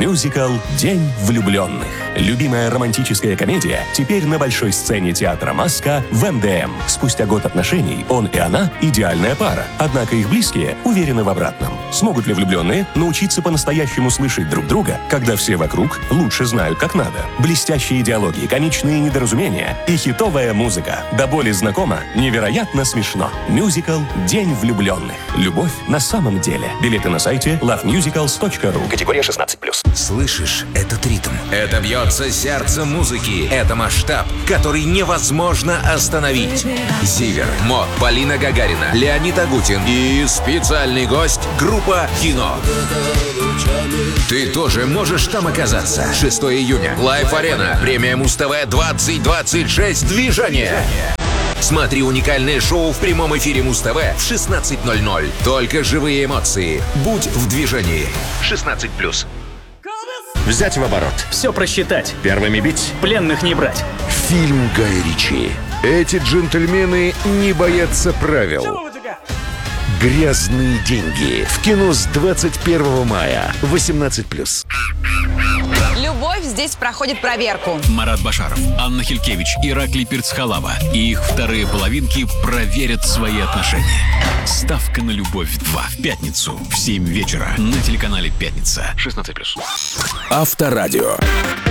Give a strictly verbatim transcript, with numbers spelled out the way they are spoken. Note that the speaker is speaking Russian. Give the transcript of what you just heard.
Мюзикл «День влюбленных». Любимая романтическая комедия теперь на большой сцене театра «Маска» в эм дэ эм. Спустя год отношений он и она – идеальная пара. Однако их близкие уверены в обратном. Смогут ли влюбленные научиться по-настоящему слышать друг друга, когда все вокруг лучше знают, как надо? Блестящие диалоги, комичные недоразумения и хитовая музыка. До боли знакома, невероятно смешно. Мюзикл «День влюбленных». Любовь на самом деле. Билеты на сайте лав мюзиклс точка ру. Категория шестнадцать плюс. Слышишь этот ритм? Это бьется сердце музыки. Это масштаб, который невозможно остановить. Зиверт, Мо, Полина Гагарина, Леонид Агутин и специальный гость — группа «Кино». Ты тоже можешь там оказаться. шестого июня. Лайв-арена. Премия Муз-ТВ двадцать двадцать шесть. Движение. Смотри уникальное шоу в прямом эфире Муз-ТВ в шестнадцать ноль ноль. Только живые эмоции. Будь в движении. шестнадцать плюс. Взять в оборот. Все просчитать. Первыми бить. Пленных не брать. Фильм Гая Ричи. Эти джентльмены не боятся правил. «Грязные деньги». В кино с двадцать первого мая. восемнадцать плюс. Любовь здесь проходит проверку. Марат Башаров, Анна Хилькевич, Ираклий Пирцхалава и их вторые половинки проверят свои отношения. Ставка на любовь два. В пятницу в семь вечера на телеканале «Пятница». шестнадцать плюс. Авторадио.